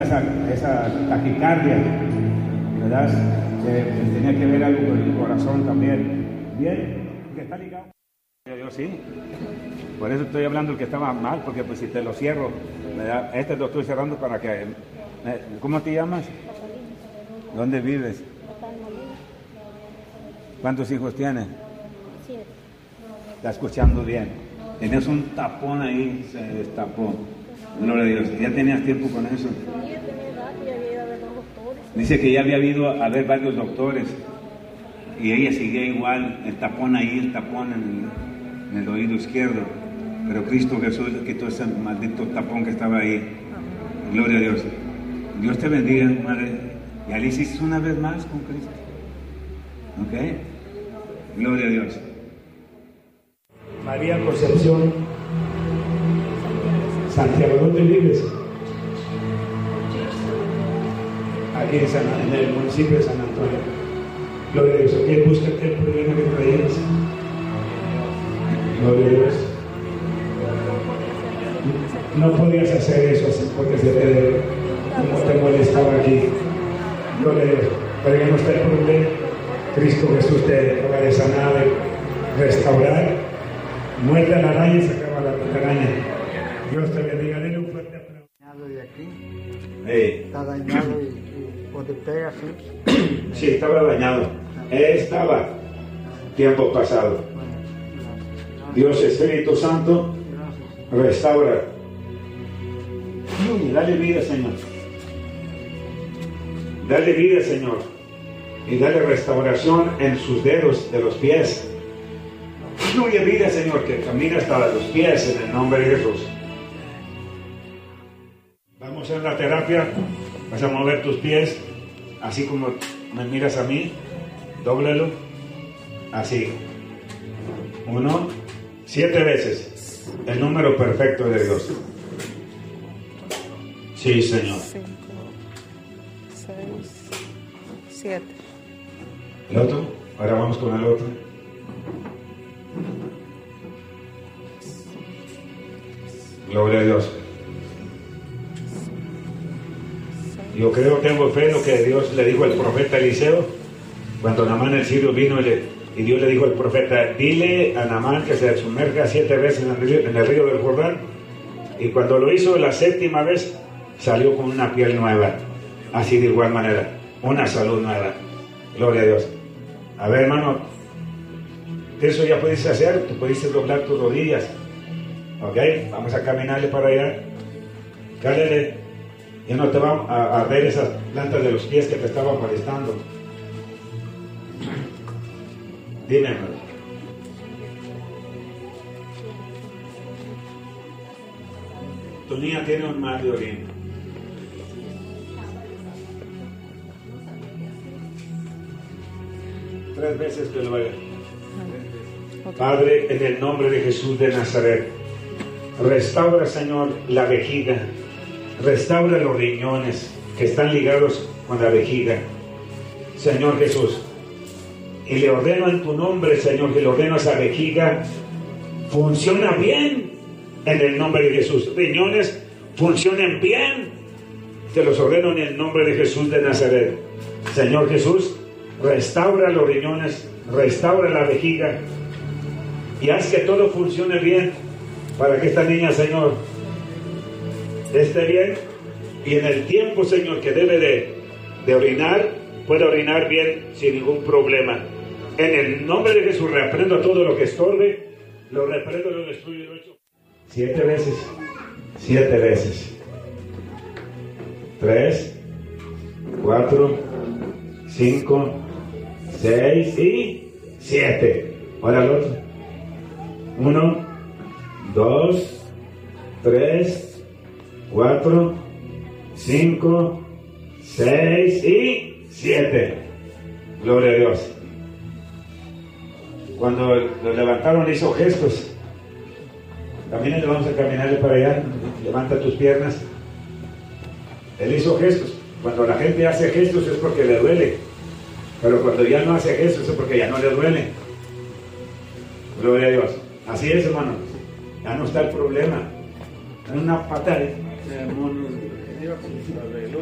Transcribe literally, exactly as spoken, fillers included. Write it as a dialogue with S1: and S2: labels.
S1: esa, esa taquicardia, ¿verdad? Eh, tenía que ver algo con el corazón también. Bien, que está ligado. Yo sí, por eso estoy hablando el que estaba mal, porque pues si te lo cierro, ¿verdad? Este lo estoy cerrando para que... ¿Cómo te llamas? ¿Dónde vives? ¿Cuántos hijos tienes?
S2: Siete.
S1: Está escuchando bien. Tenías un tapón ahí, se destapó. Gloria a Dios. ¿Ya tenías tiempo con eso?
S2: Sí, ya tenía edad, ya había ido a ver los doctores.
S1: Dice que ya había ido a ver varios doctores y ella seguía igual, el tapón ahí, el tapón en el, en el oído izquierdo. Pero Cristo Jesús quitó ese maldito tapón que estaba ahí. Gloria a Dios. Dios te bendiga, madre. Ya le hiciste una vez más con Cristo. ¿Ok? Gloria a Dios.
S3: María Concepción Santiago, ¿dónde vives? Aquí en, San, en el municipio de San Antonio. Gloria a Dios. ¿Qué busca el problema que traías? Gloria a Dios. No podías hacer eso así porque se te, como te molestaba aquí. Gloria a Dios. Pero ya no está el problema. Cristo Jesús te acaba de sanar, de restaurar. Muerde a la araña y se acaba la telaraña. Dios te bendiga. Denle un fuerte aplauso.
S4: Dañado de aquí,
S1: Hey.
S4: está dañado y, y cuando pega así.
S1: Sí, estaba dañado. Estaba tiempo pasado. Dios Espíritu Santo restaura. Uy, dale vida, Señor. Dale vida, Señor. Y dale restauración en sus dedos de los pies. Fluye vida, Señor, que camina hasta los pies en el nombre de Jesús. Vamos a hacer la terapia. Vas a mover tus pies, así como me miras a mí. Dóblelo. Así. Uno. Siete veces. El número perfecto de Dios. Sí, Señor.
S5: Cinco, seis, siete.
S1: ¿El otro? Ahora vamos con el otro. Gloria a Dios. Yo creo, tengo fe en lo que Dios le dijo al profeta Eliseo cuando Naamán el sirio vino y, le, y Dios le dijo al profeta: dile a Naamán que se sumerja siete veces en el, río, en el río del Jordán. Y cuando lo hizo la séptima vez, salió con una piel nueva. Así de igual manera, una salud nueva. Gloria a Dios. A ver, hermano, eso ya pudiste hacer, tú pudiste doblar tus rodillas. Ok, vamos a caminarle para allá. Cálele. Ya no te va a arder esas plantas de los pies que te estaban molestando. Dime, hermano. Tu niña tiene un mal de orina. Tres veces que lo haga. Padre, en el nombre de Jesús de Nazaret, restaura, Señor, la vejiga. Restaura los riñones que están ligados con la vejiga, Señor Jesús. Y le ordeno en tu nombre, Señor, que le ordeno a esa vejiga, funciona bien en el nombre de Jesús. Riñones, funcionen bien. Te los ordeno en el nombre de Jesús de Nazaret. Señor Jesús, restaura los riñones, restaura la vejiga y haz que todo funcione bien para que esta niña, Señor, esté bien y en el tiempo, Señor, que debe de, de orinar, pueda orinar bien sin ningún problema. En el nombre de Jesús reprendo a todo lo que estorbe, lo reprendo, lo destruyo y lo echo. Siete veces, siete veces. Tres, cuatro, cinco, seis y siete. Ahora el otro. Uno, dos, tres, cuatro, cinco, seis y siete. Gloria a Dios. Cuando lo levantaron hizo gestos. También le vamos a caminarle para allá. Levanta tus piernas. Él hizo gestos. Cuando la gente hace gestos es porque le duele. Pero cuando ya no hace gestos es porque ya no le duele. Gloria a Dios. Así es, hermano. Ya no está el problema. En una pata de mono
S5: Aleluya.